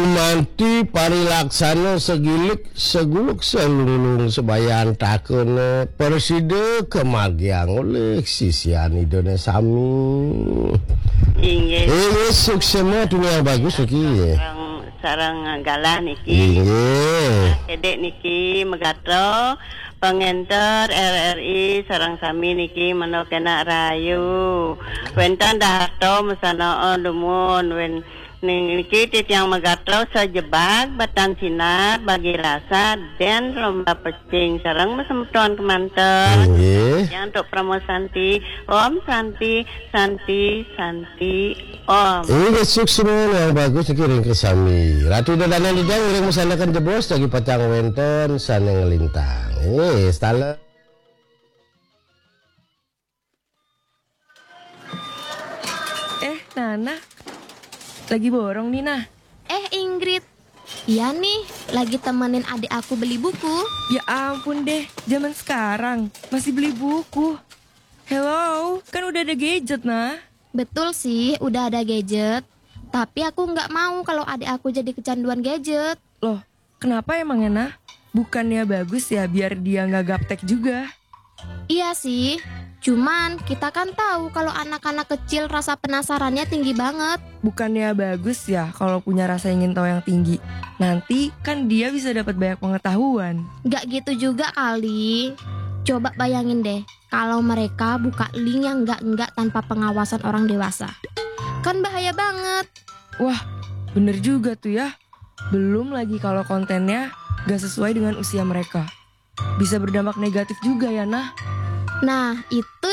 Dumanti parilaksana segilik seguluk selulung sebayan takene perside kemagiang oleh sisian idone sami. Inggih. Sukses semua dunia yang bagus iki. Sarang galah niki. Kedek niki megatro pengenter RRI sarang sami niki mano kena rayu. Wentan dahato mesana lumun wen niki titiang megatro sejebak batan sinar bagi rasa dan lomba pecing sarang mesemtuan kemanten. Yang untuk promo Santi Om Santi Om. Ini sukses semua yang bagus kirim ke sami. Ratu Dadana Lidang uring mesanakan jebos lagi pacang wenten sana ngelintang. Stala. Nana lagi borong nih, Nah. Ingrid. Iya nih, lagi temenin adik aku beli buku. Ya ampun deh, zaman sekarang masih beli buku. Hello, kan udah ada gadget, Nah. Betul sih, udah ada gadget. Tapi aku nggak mau kalau adik aku jadi kecanduan gadget. Loh, kenapa emangnya, Nah? Bukannya bagus ya biar dia nggak gaptek juga? Iya sih, cuman kita kan tahu kalau anak-anak kecil rasa penasarannya tinggi banget. Bukannya bagus ya kalau punya rasa ingin tahu yang tinggi. Nanti kan dia bisa dapat banyak pengetahuan. Gak gitu juga kali. Coba bayangin deh, kalau mereka buka link yang enggak tanpa pengawasan orang dewasa. Kan bahaya banget. Wah, bener juga tuh ya. Belum lagi kalau kontennya gak sesuai dengan usia mereka. Bisa berdampak negatif juga ya, Nah. Nah, itu